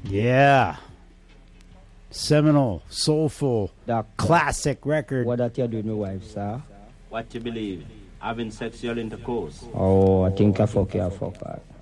Yeah. Seminal, soulful, classic record. What that you do with my wife, sir? What you believe? Having sexual intercourse. Oh, I think I fuck her.